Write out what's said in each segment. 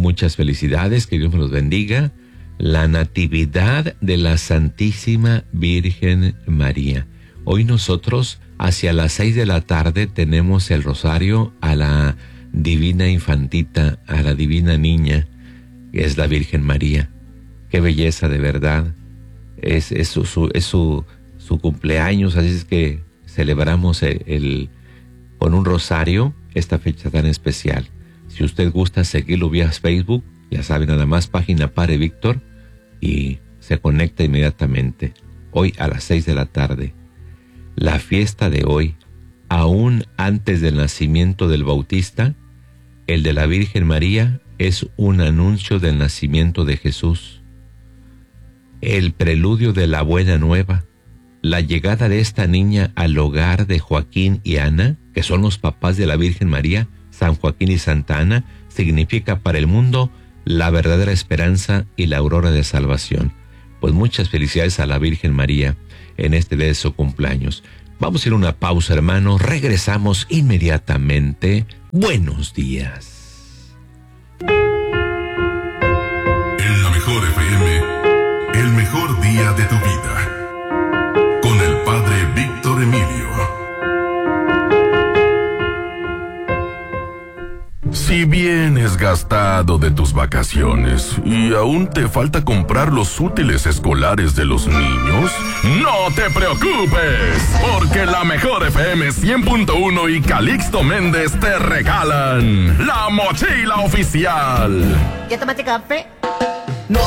muchas felicidades, que Dios me los bendiga. La Natividad de la Santísima Virgen María. Hoy nosotros, hacia las 6 de la tarde, tenemos el rosario a la Divina Infantita, a la Divina Niña, que es la Virgen María. Qué belleza, de verdad. Es su cumpleaños, así es que celebramos con un rosario esta fecha tan especial. Si usted gusta seguirlo vía Facebook, ya sabe, nada más página Padre Víctor y se conecta inmediatamente. Hoy a las 6 de la tarde. La fiesta de hoy, aún antes del nacimiento del Bautista, el de la Virgen María es un anuncio del nacimiento de Jesús. El preludio de la buena nueva, la llegada de esta niña al hogar de Joaquín y Ana, que son los papás de la Virgen María, San Joaquín y Santa Ana, significa para el mundo la verdadera esperanza y la aurora de salvación. Pues muchas felicidades a la Virgen María en este día de su cumpleaños. Vamos a ir a una pausa, hermanos. Regresamos inmediatamente. Buenos días. En la mejor FM, el mejor día de tu vida. Con el Padre Víctor Emilio. Si vienes gastado de tus vacaciones y aún te falta comprar los útiles escolares de los niños, no te preocupes, porque la mejor FM 100.1 y Calixto Méndez te regalan la mochila oficial. ¿Ya tomaste café? No.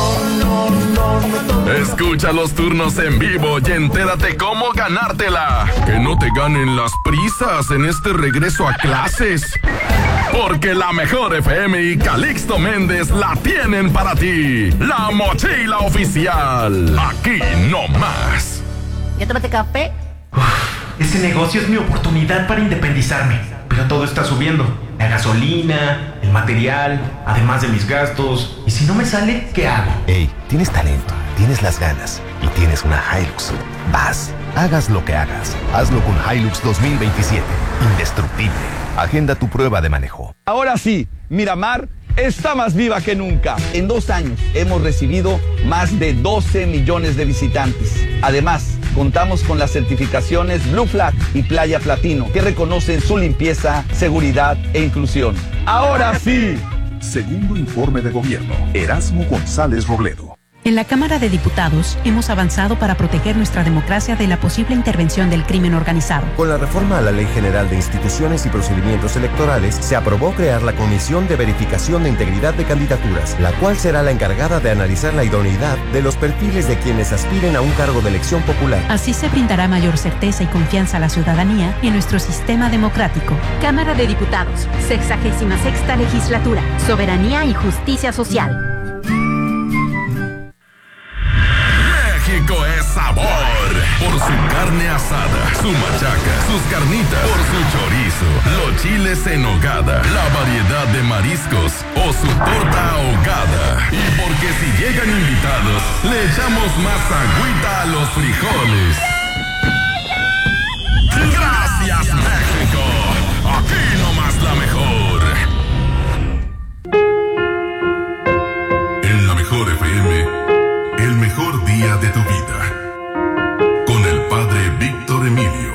Escucha los turnos en vivo y entérate cómo ganártela. Que no te ganen las prisas en este regreso a clases. Porque la mejor FM y Calixto Méndez la tienen para ti. La mochila oficial. Aquí no más. ¿Ya tomaste café? Ese negocio es mi oportunidad para independizarme. Pero todo está subiendo. La gasolina, el material, además de mis gastos. ¿Y si no me sale, qué hago? Hey, tienes talento, tienes las ganas y tienes una Hilux. Vas, hagas lo que hagas. Hazlo con Hilux 2027. Indestructible. Agenda tu prueba de manejo. Ahora sí, Miramar está más viva que nunca. En 2 años hemos recibido más de 12 millones de visitantes. Además, contamos con las certificaciones Blue Flag y Playa Platino, que reconocen su limpieza, seguridad e inclusión. ¡Ahora sí! Segundo informe de gobierno, Erasmo González Robledo. En la Cámara de Diputados hemos avanzado para proteger nuestra democracia de la posible intervención del crimen organizado. Con la reforma a la Ley General de Instituciones y Procedimientos Electorales, se aprobó crear la Comisión de Verificación de Integridad de Candidaturas, la cual será la encargada de analizar la idoneidad de los perfiles de quienes aspiren a un cargo de elección popular. Así se brindará mayor certeza y confianza a la ciudadanía en nuestro sistema democrático. Cámara de Diputados, 66ª Legislatura, Soberanía y Justicia Social. México es sabor por su carne asada, su machaca, sus carnitas, por su chorizo, los chiles en nogada, la variedad de mariscos o su torta ahogada. Y porque si llegan invitados, le echamos más agüita a los frijoles. Gracias, México. Aquí nomás la mejor. En la mejor FM. El mejor día de tu vida. Con el Padre Víctor Emilio.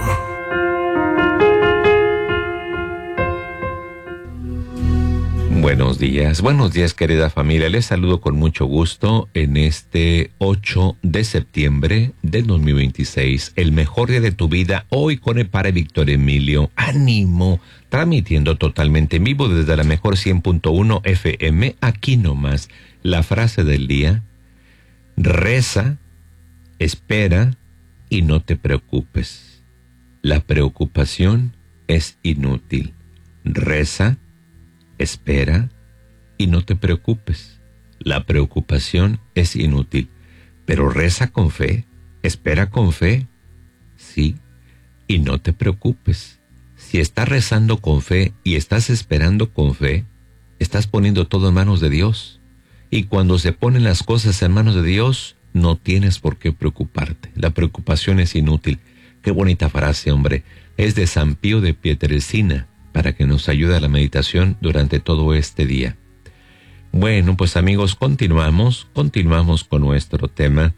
Buenos días querida familia. Les saludo con mucho gusto en este 8 de septiembre del 2026. El mejor día de tu vida, hoy con el Padre Víctor Emilio. ¡Ánimo! Transmitiendo totalmente en vivo desde la mejor 100.1 FM. Aquí nomás la frase del día. Reza, espera y no te preocupes. La preocupación es inútil. Reza, espera y no te preocupes. La preocupación es inútil. Pero reza con fe, espera con fe, sí, y no te preocupes. Si estás rezando con fe y estás esperando con fe, estás poniendo todo en manos de Dios. Y cuando se ponen las cosas en manos de Dios, no tienes por qué preocuparte. La preocupación es inútil. Qué bonita frase, hombre. Es de San Pío de Pietrelcina, para que nos ayude a la meditación durante todo este día. Bueno, pues amigos, continuamos con nuestro tema.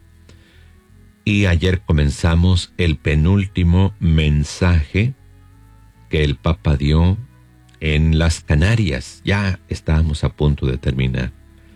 Y ayer comenzamos el penúltimo mensaje que el Papa dio en las Canarias. Ya estábamos a punto de terminar.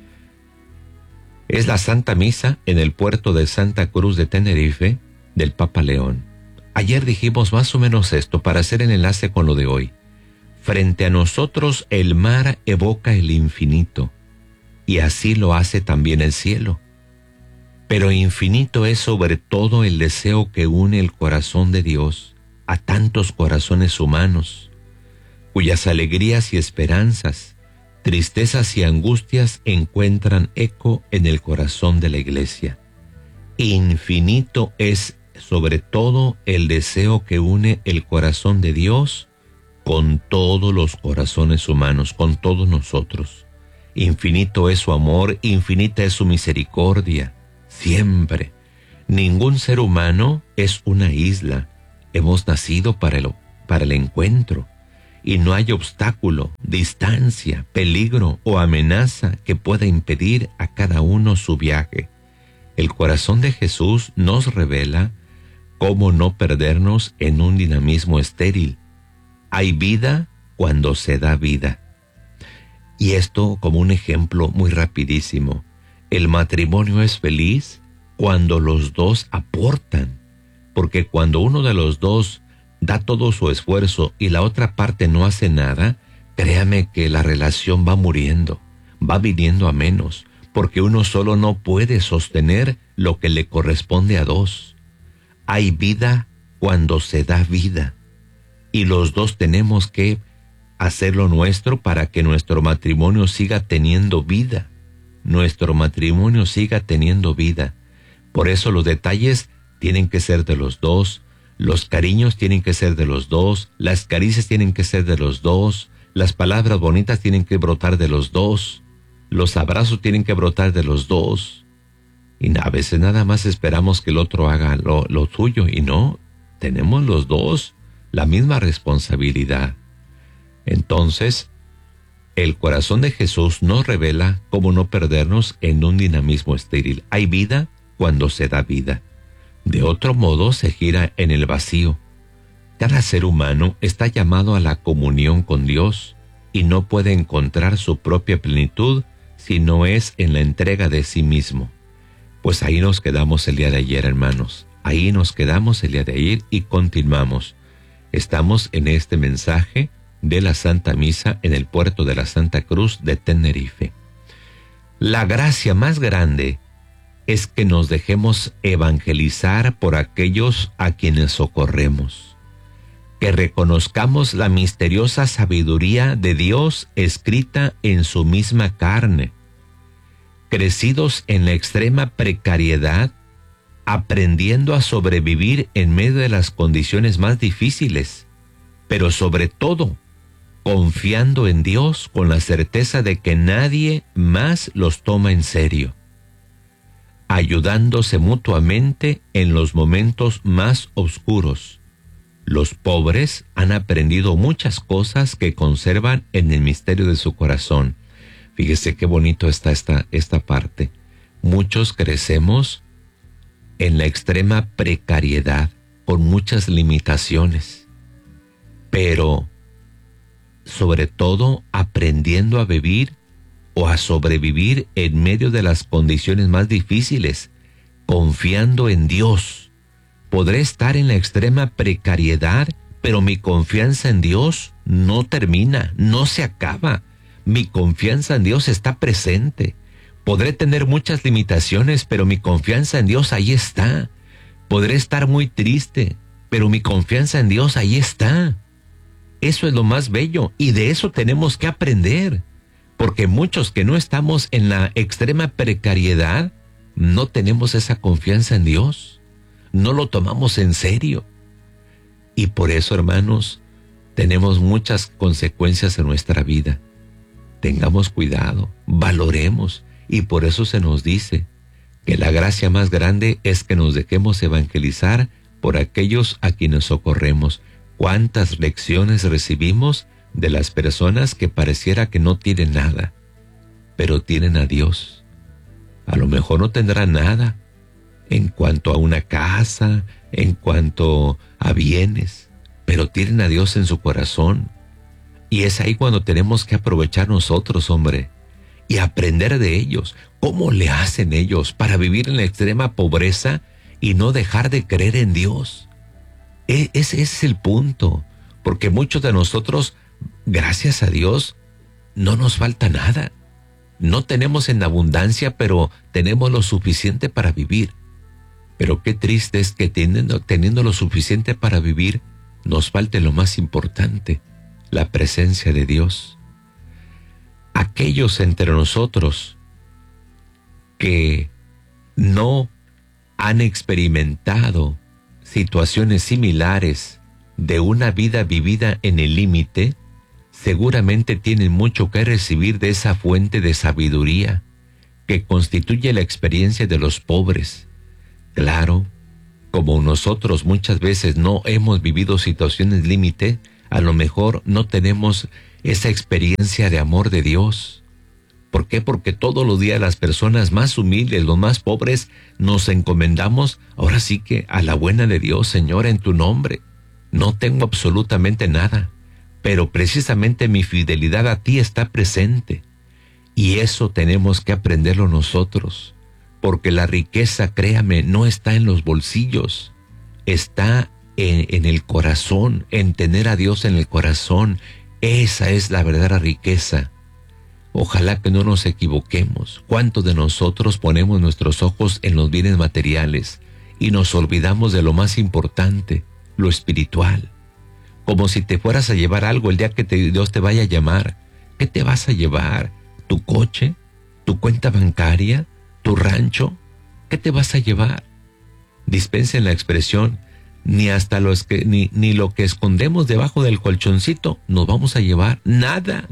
Es la Santa Misa en el puerto de Santa Cruz de Tenerife del Papa León. Ayer dijimos más o menos esto para hacer el enlace con lo de hoy. Frente a nosotros el mar evoca el infinito, y así lo hace también el cielo. Pero infinito es sobre todo el deseo que une el corazón de Dios a tantos corazones humanos, cuyas alegrías y esperanzas, tristezas y angustias encuentran eco en el corazón de la Iglesia. Infinito es sobre todo el deseo que une el corazón de Dios con todos los corazones humanos, con todos nosotros. Infinito es su amor, infinita es su misericordia, siempre. Ningún ser humano es una isla. Hemos nacido para el encuentro, y no hay obstáculo, distancia, peligro o amenaza que pueda impedir a cada uno su viaje. El corazón de Jesús nos revela cómo no perdernos en un dinamismo estéril. Hay vida cuando se da vida. Y esto como un ejemplo muy rapidísimo. El matrimonio es feliz cuando los dos aportan, porque cuando uno de los dos da todo su esfuerzo y la otra parte no hace nada, créame que la relación va muriendo, va viniendo a menos, porque uno solo no puede sostener lo que le corresponde a dos. Hay vida cuando se da vida, y los dos tenemos que hacer lo nuestro para que nuestro matrimonio siga teniendo vida. Nuestro matrimonio siga teniendo vida. Por eso los detalles tienen que ser de los dos, los cariños tienen que ser de los dos, las caricias tienen que ser de los dos, las palabras bonitas tienen que brotar de los dos, los abrazos tienen que brotar de los dos. Y a veces nada más esperamos que el otro haga lo suyo, y no, tenemos los dos la misma responsabilidad. Entonces, el corazón de Jesús nos revela cómo no perdernos en un dinamismo estéril. Hay vida cuando se da vida. De otro modo se gira en el vacío. Cada ser humano está llamado a la comunión con Dios y no puede encontrar su propia plenitud si no es en la entrega de sí mismo. Pues ahí nos quedamos el día de ayer, hermanos. Ahí nos quedamos el día de ayer y continuamos. Estamos en este mensaje de la Santa Misa en el puerto de la Santa Cruz de Tenerife. La gracia más grande es que nos dejemos evangelizar por aquellos a quienes socorremos, que reconozcamos la misteriosa sabiduría de Dios escrita en su misma carne, crecidos en la extrema precariedad, aprendiendo a sobrevivir en medio de las condiciones más difíciles, pero sobre todo, confiando en Dios con la certeza de que nadie más los toma en serio, ayudándose mutuamente en los momentos más oscuros. Los pobres han aprendido muchas cosas que conservan en el misterio de su corazón. Fíjese qué bonito está esta parte. Muchos crecemos en la extrema precariedad, con muchas limitaciones, pero sobre todo aprendiendo a vivir o a sobrevivir en medio de las condiciones más difíciles, confiando en Dios. Podré estar en la extrema precariedad, pero mi confianza en Dios no termina, no se acaba. Mi confianza en Dios está presente. Podré tener muchas limitaciones, pero mi confianza en Dios ahí está. Podré estar muy triste, pero mi confianza en Dios ahí está. Eso es lo más bello, y de eso tenemos que aprender. Porque muchos que no estamos en la extrema precariedad, no tenemos esa confianza en Dios. No lo tomamos en serio. Y por eso, hermanos, tenemos muchas consecuencias en nuestra vida. Tengamos cuidado, valoremos. Y por eso se nos dice que la gracia más grande es que nos dejemos evangelizar por aquellos a quienes socorremos. ¿Cuántas lecciones recibimos de las personas que pareciera que no tienen nada? pero tienen a Dios. A lo mejor no tendrán nada en cuanto a una casa, en cuanto a bienes, pero tienen a Dios en su corazón. Y es ahí cuando tenemos que aprovechar nosotros, hombre, y aprender de ellos. ¿Cómo le hacen ellos para vivir en la extrema pobreza y no dejar de creer en Dios? Ese es el punto, porque muchos de nosotros, gracias a Dios, no nos falta nada. No tenemos en abundancia, pero tenemos lo suficiente para vivir. Pero qué triste es que teniendo lo suficiente para vivir, nos falte lo más importante, la presencia de Dios. Aquellos entre nosotros que no han experimentado situaciones similares de una vida vivida en el límite, seguramente tienen mucho que recibir de esa fuente de sabiduría que constituye la experiencia de los pobres. Claro, como nosotros muchas veces no hemos vivido situaciones límite, a lo mejor no tenemos esa experiencia de amor de Dios. ¿Por qué? Porque todos los días las personas más humildes, los más pobres, nos encomendamos ahora sí que a la buena de Dios. Señor, en tu nombre no tengo absolutamente nada, pero precisamente mi fidelidad a ti está presente. Y eso tenemos que aprenderlo nosotros, porque la riqueza, créame, no está en los bolsillos, está en el corazón, en tener a Dios en el corazón. Esa es la verdadera riqueza. Ojalá que no nos equivoquemos. ¿Cuántos de nosotros ponemos nuestros ojos en los bienes materiales y nos olvidamos de lo más importante, lo espiritual? Como si te fueras a llevar algo el día que Dios te vaya a llamar. ¿Qué te vas a llevar? ¿Tu coche? ¿Tu cuenta bancaria? ¿Tu rancho? ¿Qué te vas a llevar? Dispensen la expresión, ni lo que escondemos debajo del colchoncito nos vamos a llevar. Nada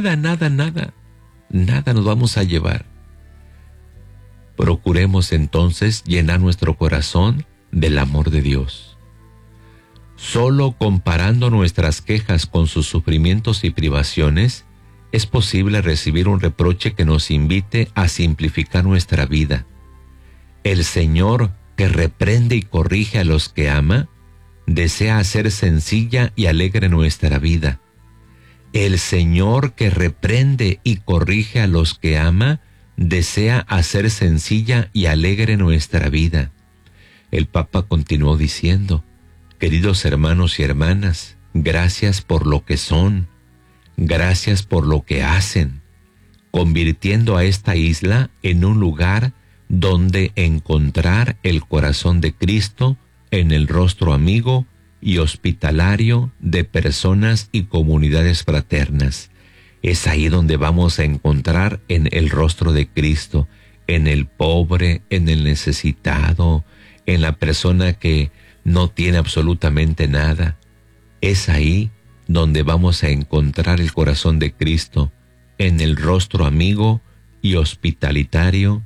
nos vamos a llevar. Procuremos entonces llenar nuestro corazón del amor de Dios. Solo comparando nuestras quejas con sus sufrimientos y privaciones, es posible recibir un reproche que nos invite a simplificar nuestra vida. El Señor, que reprende y corrige a los que ama, desea hacer sencilla y alegre nuestra vida. El Señor, que reprende y corrige a los que ama, desea hacer sencilla y alegre nuestra vida. El Papa continuó diciendo: queridos hermanos y hermanas, gracias por lo que son, gracias por lo que hacen, convirtiendo a esta isla en un lugar donde encontrar el corazón de Cristo en el rostro amigo y hospitalario de personas y comunidades fraternas. Es ahí donde vamos a encontrar en el rostro de Cristo, en el pobre, en el necesitado, en la persona que no tiene absolutamente nada. Es ahí donde vamos a encontrar el corazón de Cristo, en el rostro amigo y hospitalario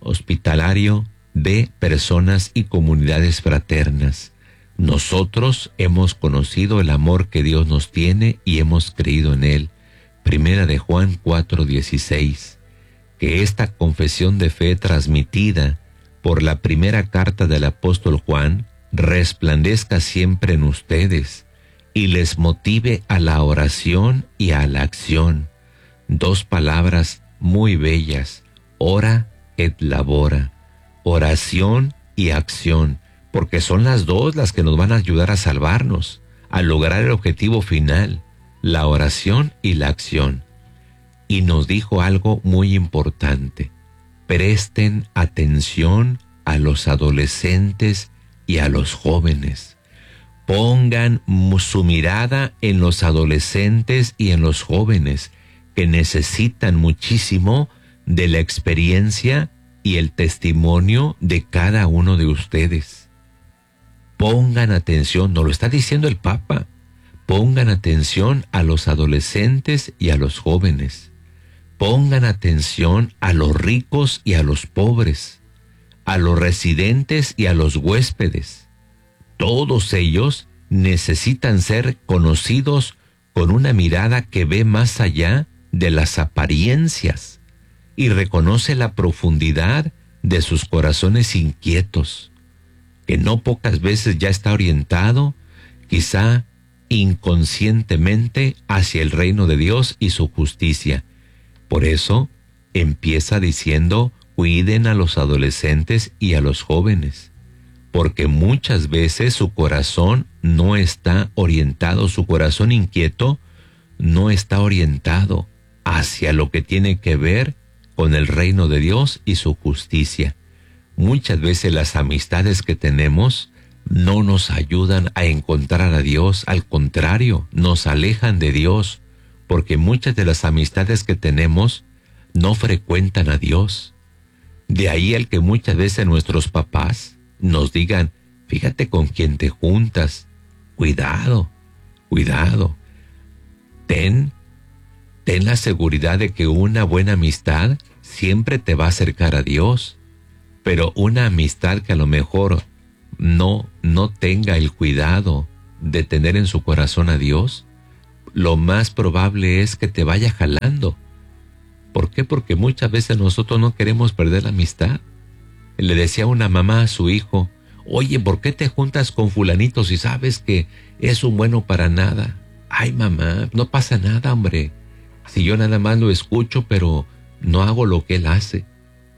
de personas y comunidades fraternas. Nosotros hemos conocido el amor que Dios nos tiene y hemos creído en Él. Primera de Juan 4:16. Que esta confesión de fe transmitida por la primera carta del apóstol Juan resplandezca siempre en ustedes y les motive a la oración y a la acción. Dos palabras muy bellas: ora et labora. Oración y acción, porque son las dos las que nos van a ayudar a salvarnos, a lograr el objetivo final, la oración y la acción. Y nos dijo algo muy importante: presten atención a los adolescentes y a los jóvenes. Pongan su mirada en los adolescentes y en los jóvenes, que necesitan muchísimo de la experiencia y el testimonio de cada uno de ustedes. Pongan atención, nos lo está diciendo el Papa, pongan atención a los adolescentes y a los jóvenes. Pongan atención a los ricos y a los pobres, a los residentes y a los huéspedes. Todos ellos necesitan ser conocidos con una mirada que ve más allá de las apariencias. y reconoce la profundidad de sus corazones inquietos, que no pocas veces ya está orientado, quizá inconscientemente, hacia el reino de Dios y su justicia. Por eso empieza diciendo: cuiden a los adolescentes y a los jóvenes, porque muchas veces su corazón no está orientado, su corazón inquieto no está orientado hacia lo que tiene que ver con el reino de Dios y su justicia. Muchas veces las amistades que tenemos no nos ayudan a encontrar a Dios, al contrario, nos alejan de Dios, porque muchas de las amistades que tenemos no frecuentan a Dios. De ahí el que muchas veces nuestros papás nos digan: fíjate con quién te juntas, cuidado, cuidado. Ten la seguridad de que una buena amistad siempre te va a acercar a Dios, pero una amistad que a lo mejor no tenga el cuidado de tener en su corazón a Dios, lo más probable es que te vaya jalando. ¿Por qué? Porque muchas veces nosotros no queremos perder la amistad. Le decía una mamá a su hijo: oye, ¿por qué te juntas con fulanito si sabes que es un bueno para nada? Ay, mamá, no pasa nada, hombre. Si yo nada más lo escucho, pero no hago lo que él hace.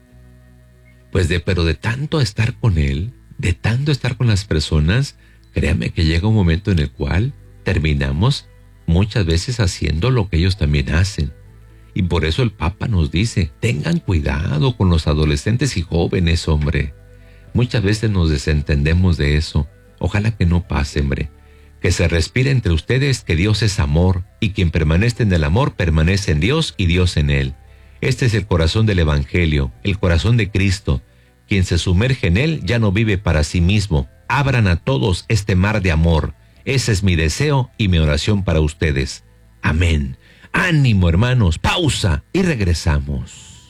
Pero de tanto estar con él, de tanto estar con las personas, créame que llega un momento en el cual terminamos muchas veces haciendo lo que ellos también hacen. Y por eso el Papa nos dice: tengan cuidado con los adolescentes y jóvenes, hombre. Muchas veces nos desentendemos de eso. Ojalá que no pase, hombre. Que se respire entre ustedes que Dios es amor, y quien permanece en el amor permanece en Dios y Dios en él. Este es el corazón del Evangelio, el corazón de Cristo. Quien se sumerge en él ya no vive para sí mismo. Abran a todos este mar de amor. Ese es mi deseo y mi oración para ustedes. Amén. Ánimo, hermanos. Pausa y regresamos.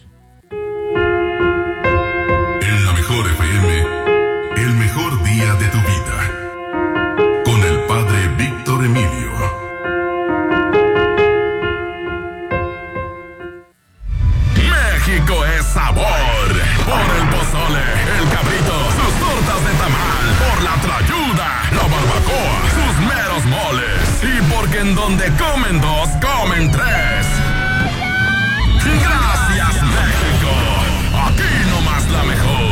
En la mejor FM, el mejor día de tu vida. Con el Padre Víctor Emilio. México es sabor. Por el pozole, el cabrito, sus tortas de tamal, por la trayuda, la barbacoa, sus meros moles. Y porque en donde comen dos, comen tres. Gracias, México. Aquí nomás la mejor.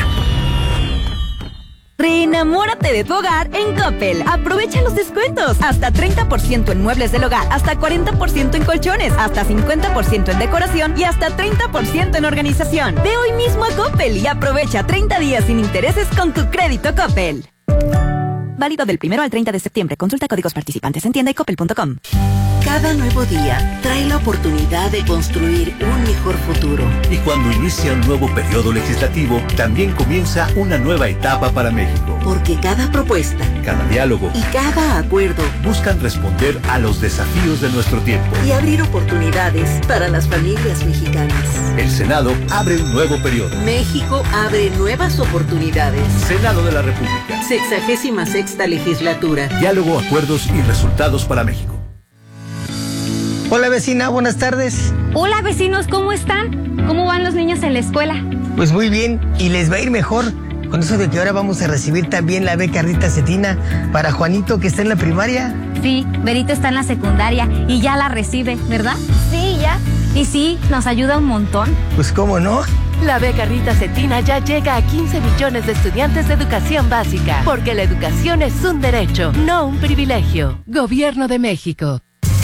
Reenamórate de tu hogar en Coppel. Aprovecha los descuentos. Hasta 30% en muebles del hogar, hasta 40% en colchones, hasta 50% en decoración y hasta 30% en organización. Ve hoy mismo a Coppel y aprovecha 30 días sin intereses con tu crédito Coppel. Válido del 1 al 30 de septiembre. Consulta códigos participantes en tienda y coppel.com. Cada nuevo día trae la oportunidad de construir un mejor futuro. Y cuando inicia un nuevo periodo legislativo, también comienza una nueva etapa para México. Porque cada propuesta, cada diálogo y cada acuerdo buscan responder a los desafíos de nuestro tiempo y abrir oportunidades para las familias mexicanas. El Senado abre un nuevo periodo. México abre nuevas oportunidades. Senado de la República. 66ª legislatura. Diálogo, acuerdos y resultados para México. Hola vecina, buenas tardes. Hola vecinos, ¿cómo están? ¿Cómo van los niños en la escuela? Pues muy bien, y les va a ir mejor con eso de que ahora vamos a recibir también la beca Rita Cetina para Juanito, que está en la primaria. Sí, Berito está en la secundaria y ya la recibe, ¿verdad? Sí, ya. Y sí, nos ayuda un montón. Pues cómo no. La beca Rita Cetina ya llega a 15 millones de estudiantes de educación básica, porque la educación es un derecho, no un privilegio. Gobierno de México.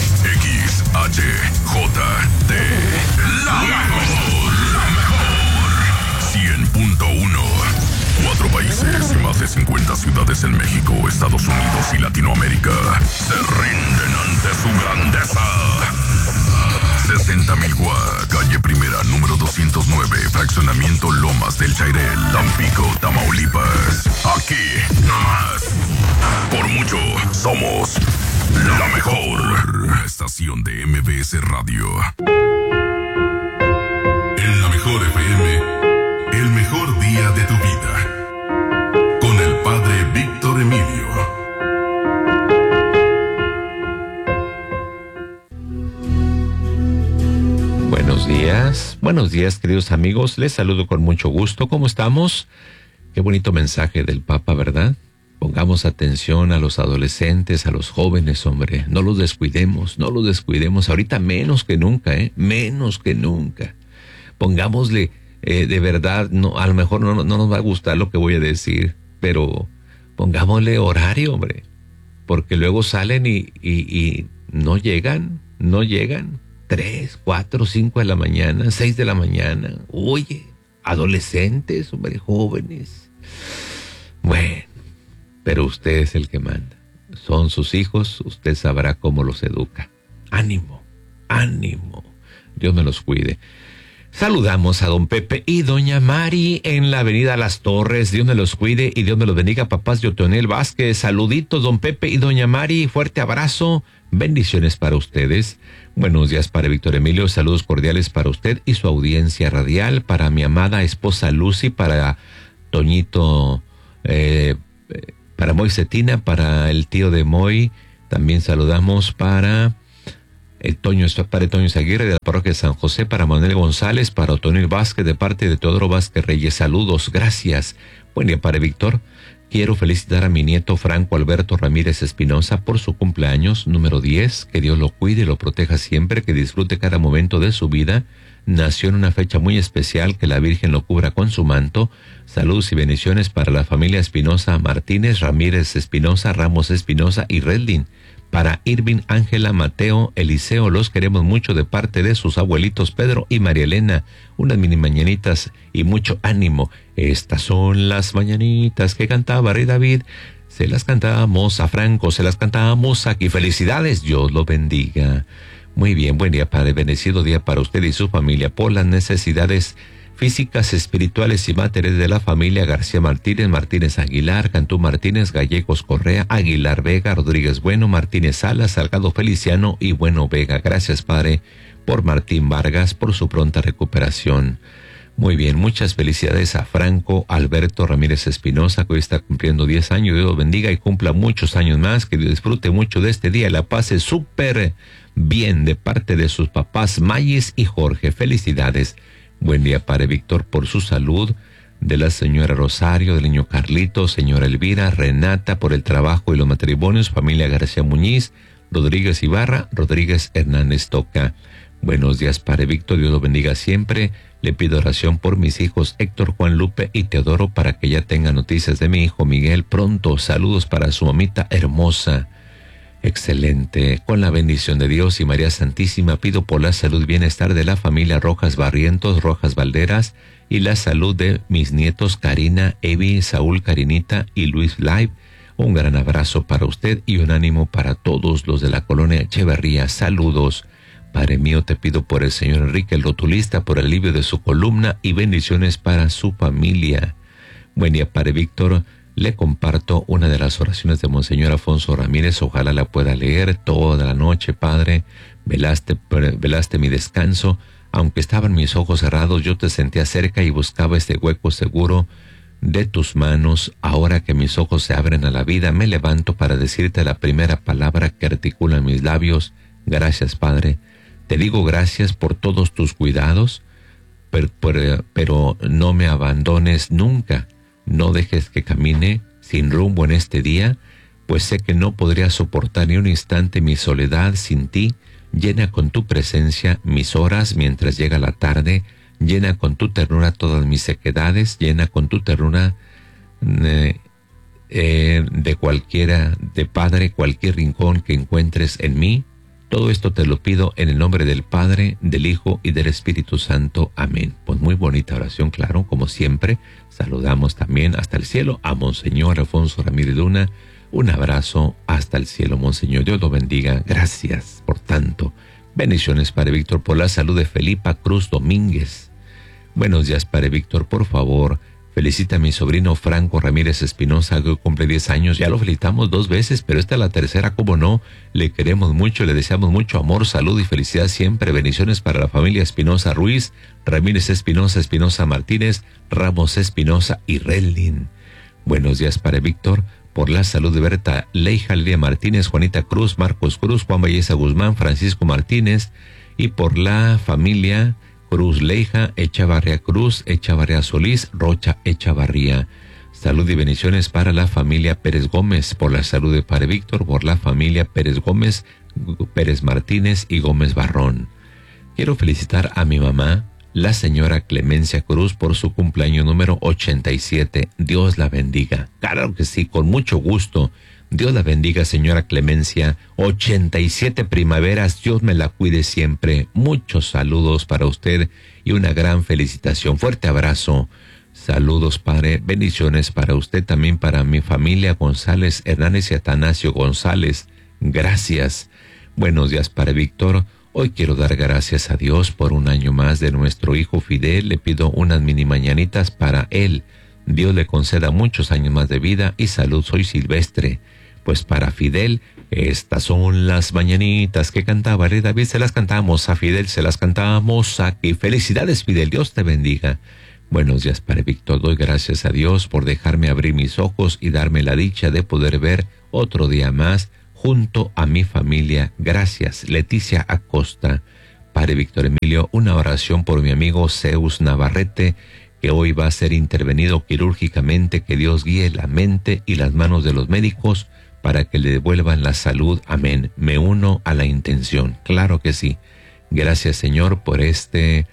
XHJT, la mejor, 100.1. 4 países y más de 50 ciudades en México, Estados Unidos y Latinoamérica se rinden ante su grandeza. 60,000 Guá, calle Primera, número 209, fraccionamiento Lomas del Chairel, Tampico, Tamaulipas. Aquí, nomás. Por mucho, somos la mejor estación de MBS Radio. En la mejor FM, el mejor día de tu vida. Con el Padre Víctor Emilio. Buenos días. Buenos días, queridos amigos. Les saludo con mucho gusto. ¿Cómo estamos? Qué bonito mensaje del Papa, ¿verdad? Pongamos atención a los adolescentes, a los jóvenes, hombre. No los descuidemos, no los descuidemos. Ahorita menos que nunca, menos que nunca. Pongámosle, de verdad, no, a lo mejor no nos va a gustar lo que voy a decir, pero pongámosle horario, hombre. Porque luego salen y no llegan. 3, 4, 5 de la mañana, 6 de la mañana. Oye, adolescentes, hombre, jóvenes. Bueno, pero usted es el que manda. Son sus hijos, usted sabrá cómo los educa. Ánimo, ánimo. Dios me los cuide. Saludamos a don Pepe y doña Mari en la avenida Las Torres. Dios me los cuide y Dios me los bendiga. Papás de Otonel Vázquez. Saluditos, don Pepe y doña Mari. Fuerte abrazo. Bendiciones para ustedes. Buenos días para Víctor Emilio. Saludos cordiales para usted y su audiencia radial. Para mi amada esposa Lucy. Para Toñito. Para Moy Cetina. Para el tío de Moy. También saludamos para... Padre Toño Aguirre de la parroquia de San José, para Manuel González, para Otonil Vázquez de parte de Teodoro Vázquez Reyes. Saludos, gracias. Buen día, Padre Víctor. Quiero felicitar a mi nieto Franco Alberto Ramírez Espinosa por su cumpleaños número 10. Que Dios lo cuide y lo proteja siempre, que disfrute cada momento de su vida. Nació en una fecha muy especial, que la Virgen lo cubra con su manto. Saludos y bendiciones para la familia Espinosa Martínez, Ramírez Espinosa, Ramos Espinosa y Redlin. Para Irving, Ángela, Mateo, Eliseo, los queremos mucho de parte de sus abuelitos Pedro y María Elena. Unas mini mañanitas y mucho ánimo. Estas son las mañanitas que cantaba Rey David. Se las cantábamos a Franco, se las cantábamos aquí. Felicidades, Dios lo bendiga. Muy bien, buen día, Padre. Bendecido día para usted y su familia. Por las necesidades físicas, espirituales y materiales de la familia García Martínez, Martínez Aguilar, Cantú Martínez, Gallegos Correa, Aguilar Vega, Rodríguez Bueno, Martínez Salas, Salgado Feliciano y Bueno Vega. Gracias, Padre, por Martín Vargas, por su pronta recuperación. Muy bien, muchas felicidades a Franco Alberto Ramírez Espinosa, que hoy está cumpliendo 10 años. Dios lo bendiga y cumpla muchos años más, que disfrute mucho de este día y la pase súper bien de parte de sus papás Mayes y Jorge. Felicidades. Buen día, Padre Víctor, por su salud, de la señora Rosario, del niño Carlito, señora Elvira, Renata, por el trabajo y los matrimonios, familia García Muñiz, Rodríguez Ibarra, Rodríguez Hernández Toca. Buenos días, Padre Víctor, Dios lo bendiga siempre. Le pido oración por mis hijos Héctor, Juan Lupe y Teodoro, para que ya tenga noticias de mi hijo Miguel pronto. Saludos para su mamita hermosa. Excelente. Con la bendición de Dios y María Santísima, pido por la salud y bienestar de la familia Rojas Barrientos, Rojas Valderas, y la salud de mis nietos Karina, Evi, Saúl, Karinita y Luis Live. Un gran abrazo para usted y un ánimo para todos los de la colonia Echeverría. Saludos. Padre mío, te pido por el señor Enrique, el rotulista, por el alivio de su columna y bendiciones para su familia. Buen día, Padre Víctor. Le comparto una de las oraciones de Monseñor Afonso Ramírez. Ojalá la pueda leer toda la noche, Padre. Velaste mi descanso. Aunque estaban mis ojos cerrados, yo te sentía cerca y buscaba este hueco seguro de tus manos. Ahora que mis ojos se abren a la vida, me levanto para decirte la primera palabra que articulan mis labios. Gracias, Padre. Te digo gracias por todos tus cuidados, pero no me abandones nunca. No dejes que camine sin rumbo en este día, pues sé que no podría soportar ni un instante mi soledad sin ti. Llena con tu presencia mis horas mientras llega la tarde. Llena con tu ternura todas mis sequedades. Llena con tu ternura de Padre, cualquier rincón que encuentres en mí. Todo esto te lo pido en el nombre del Padre, del Hijo y del Espíritu Santo. Amén. Pues muy bonita oración, claro, como siempre. Saludamos también hasta el cielo a Monseñor Alfonso Ramírez Luna. Un abrazo hasta el cielo, Monseñor. Dios lo bendiga. Gracias por tanto. Bendiciones, Padre Víctor, por la salud de Felipa Cruz Domínguez. Buenos días, Padre Víctor. Por favor, felicita a mi sobrino Franco Ramírez Espinosa, que cumple 10 años. Ya lo felicitamos 2 veces, pero esta es la tercera, ¿cómo no? Le queremos mucho, le deseamos mucho amor, salud y felicidad siempre. Bendiciones para la familia Espinosa Ruiz, Ramírez Espinosa, Espinosa Martínez, Ramos Espinosa y Redlin. Buenos días, Padre Víctor, por la salud de Berta Leija, Lidia Martínez, Juanita Cruz, Marcos Cruz, Juan Valleza Guzmán, Francisco Martínez, y por la familia Cruz Leija, Echavarría Cruz, Echavarría Solís, Rocha Echavarría. Salud y bendiciones para la familia Pérez Gómez, por la salud de Padre Víctor, por la familia Pérez Gómez, Pérez Martínez y Gómez Barrón. Quiero felicitar a mi mamá, la señora Clemencia Cruz, por su cumpleaños número 87. Dios la bendiga. Claro que sí, con mucho gusto. Dios la bendiga, señora Clemencia. 87 primaveras, Dios me la cuide siempre. Muchos saludos para usted y una gran felicitación. Fuerte abrazo. Saludos, padre. Bendiciones para usted, también para mi familia González Hernández y Atanasio González. Gracias. Buenos días, padre Víctor. Hoy quiero dar gracias a Dios por un año más de nuestro hijo Fidel. Le pido unas mini mañanitas para él. Dios le conceda muchos años más de vida y salud. Soy Silvestre. Pues para Fidel, estas son las mañanitas que cantaba Rey David. Se las cantamos a Fidel, se las cantamos aquí. Felicidades, Fidel. Dios te bendiga. Buenos días, padre Víctor. Doy gracias a Dios por dejarme abrir mis ojos y darme la dicha de poder ver otro día más junto a mi familia. Gracias, Leticia Acosta. Padre Víctor Emilio, una oración por mi amigo Zeus Navarrete, que hoy va a ser intervenido quirúrgicamente. Que Dios guíe la mente y las manos de los médicos para que le devuelvan la salud. Amén. Me uno a la intención. Claro que sí. Gracias, Señor, por este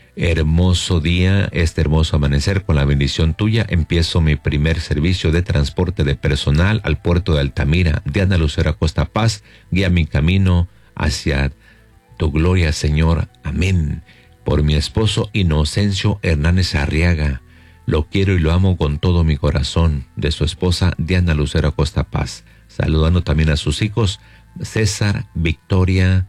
hermoso día, este hermoso amanecer. Con la bendición tuya empiezo mi primer servicio de transporte de personal al puerto de Altamira. Diana Lucero Acosta Paz, guía mi camino hacia tu gloria, Señor. Amén. Por mi esposo Inocencio Hernández Arriaga. Lo quiero y lo amo con todo mi corazón. De su esposa Diana Lucero Acosta Paz. Saludando también a sus hijos César, Victoria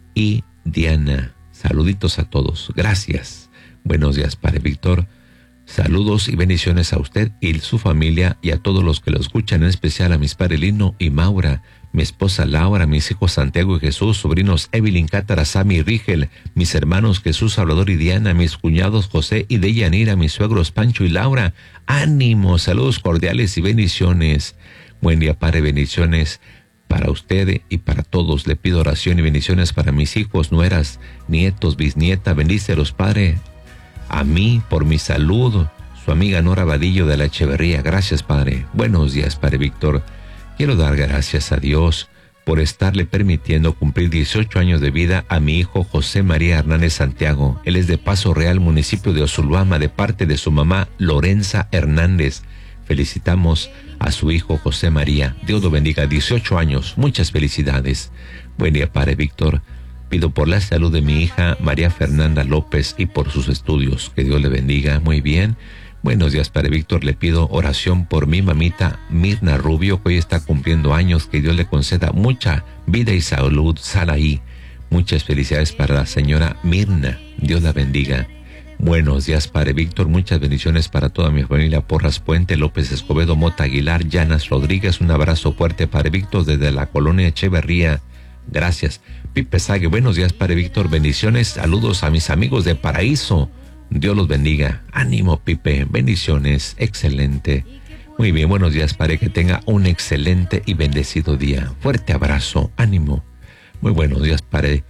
y Diana. Saluditos a todos. Gracias. Buenos días, padre Víctor. Saludos y bendiciones a usted y su familia y a todos los que lo escuchan, en especial a mis padres Lino y Maura, mi esposa Laura, mis hijos Santiago y Jesús, sobrinos Evelyn, Cátara, Sammy y Rigel, mis hermanos Jesús, Salvador y Diana, mis cuñados José y Deyanira, mis suegros Pancho y Laura. Ánimo, saludos cordiales y bendiciones. Buen día, padre, bendiciones para usted y para todos. Le pido oración y bendiciones para mis hijos, nueras, nietos, bisnieta. Bendícelos, padre, a mí por mi salud. Su amiga Nora Vadillo de la Echeverría. Gracias, padre. Buenos días, padre Víctor. Quiero dar gracias a Dios por estarle permitiendo cumplir 18 años de vida a mi hijo José María Hernández Santiago. Él es de Paso Real, municipio de Osulvama, de parte de su mamá Lorenza Hernández. Felicitamos a su hijo José María. Dios lo bendiga. 18 años. Muchas felicidades. Buen día, padre Víctor. Pido por la salud de mi hija María Fernanda López y por sus estudios. Que Dios le bendiga. Muy bien. Buenos días, padre Víctor. Le pido oración por mi mamita Mirna Rubio, que hoy está cumpliendo años. Que Dios le conceda mucha vida y salud. Sal ahí. Muchas felicidades para la señora Mirna. Dios la bendiga. Buenos días, padre Víctor. Muchas bendiciones para toda mi familia. Porras Puente, López Escobedo, Mota Aguilar, Llanas Rodríguez. Un abrazo fuerte, padre Víctor, desde la colonia Echeverría. Gracias. Pipe Sague. Buenos días, padre Víctor. Bendiciones. Saludos a mis amigos de Paraíso. Dios los bendiga. Ánimo, Pipe. Bendiciones. Excelente. Muy bien. Buenos días, padre. Que tenga un excelente y bendecido día. Fuerte abrazo. Ánimo. Muy buenos días, padre.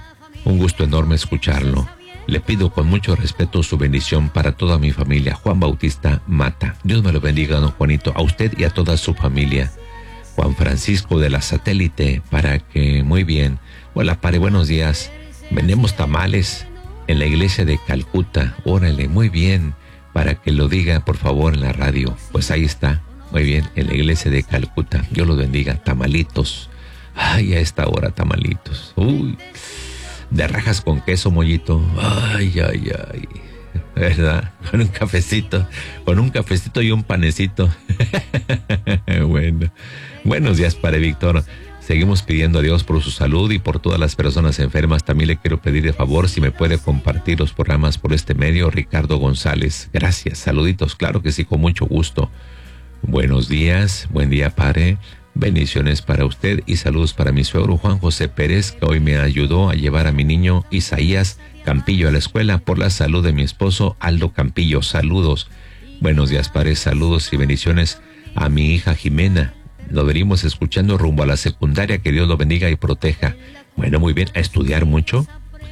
Un gusto enorme escucharlo. Le pido con mucho respeto su bendición para toda mi familia. Juan Bautista Mata. Dios me lo bendiga, don Juanito, a usted y a toda su familia. Juan Francisco de la Satélite, para que, muy bien. Hola, padre, buenos días. Vendemos tamales en la iglesia de Calcuta. Órale, muy bien. Para que lo diga, por favor, en la radio. Pues ahí está. Muy bien, en la iglesia de Calcuta. Dios los bendiga. Tamalitos. Ay, a esta hora, tamalitos. Uy. De rajas con queso, mollito. Ay, ay, ay. ¿Verdad? Con un cafecito y un panecito. Bueno. Buenos días, padre Víctor. Seguimos pidiendo a Dios por su salud y por todas las personas enfermas. También le quiero pedir de favor si me puede compartir los programas por este medio. Ricardo González. Gracias. Saluditos. Claro que sí, con mucho gusto. Buenos días. Buen día, padre. Bendiciones para usted y saludos para mi suegro Juan José Pérez, que hoy me ayudó a llevar a mi niño Isaías Campillo a la escuela. Por la salud de mi esposo Aldo Campillo. Saludos. Buenos días, padre. Saludos y bendiciones a mi hija Jimena. Lo venimos escuchando rumbo a la secundaria. Que Dios lo bendiga y proteja. Bueno, muy bien. A estudiar mucho.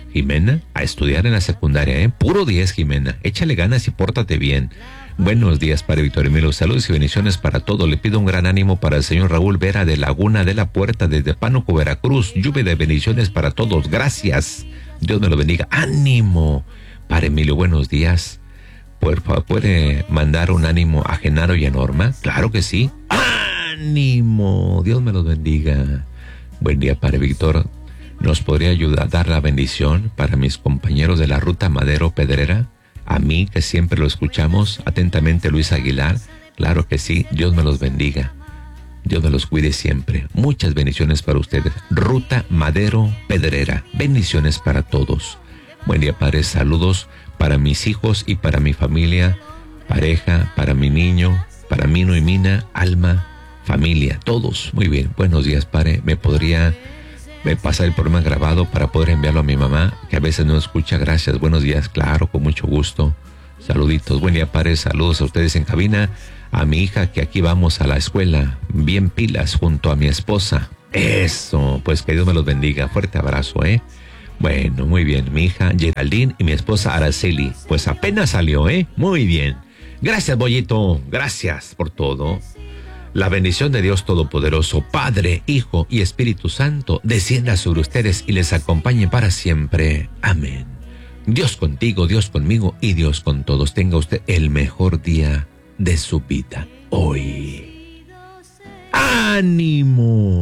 Jimena, a estudiar en la secundaria, ¿eh? Puro 10, Jimena. Échale ganas y pórtate bien. Buenos días, Padre Víctor Emilio. Saludos y bendiciones para todos. Le pido un gran ánimo para el señor Raúl Vera de Laguna de la Puerta, desde Pánuco, Veracruz. Lluvia de bendiciones para todos. Gracias. Dios me lo bendiga. ¡Ánimo! Padre Emilio, buenos días. Por favor, ¿puede mandar un ánimo a Genaro y a Norma? Claro que sí. ¡Ánimo! Dios me los bendiga. Buen día, Padre Víctor. ¿Nos podría ayudar a dar la bendición para mis compañeros de la Ruta Madero Pedrera? A mí, que siempre lo escuchamos. Atentamente, Luis Aguilar. Claro que sí. Dios me los bendiga. Dios me los cuide siempre. Muchas bendiciones para ustedes. Ruta Madero Pedrera. Bendiciones para todos. Buen día, Padre. Saludos para mis hijos y para mi familia, pareja, para mi niño, para Mino y Mina, Alma, familia, todos. Muy bien. Buenos días, Padre. ¿Me podría pasar el programa grabado para poder enviarlo a mi mamá, que a veces no escucha? Gracias. Buenos días. Claro, con mucho gusto. Saluditos. Buen día, Padre. Saludos a ustedes en cabina. A mi hija, que aquí vamos a la escuela, bien pilas, junto a mi esposa. Eso. Pues que Dios me los bendiga. Fuerte abrazo, ¿eh? Bueno, muy bien. Mi hija Geraldine y mi esposa Araceli. Pues apenas salió, ¿eh? Muy bien. Gracias, Bollito. Gracias por todo. La bendición de Dios Todopoderoso, Padre, Hijo y Espíritu Santo, descienda sobre ustedes y les acompañe para siempre. Amén. Dios contigo, Dios conmigo y Dios con todos. Tenga usted el mejor día de su vida hoy. ¡Ánimo!